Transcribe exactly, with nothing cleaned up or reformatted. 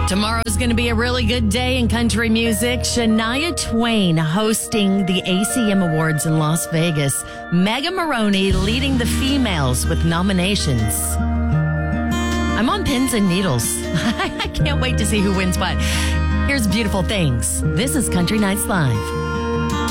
Tomorrow's going to be a really good day in country music. Shania Twain hosting the A C M Awards in Las Vegas. Megan Moroney leading the females with nominations. I'm on pins and needles. I can't wait to see who wins what. Here's Beautiful Things. This is Country Nights Live.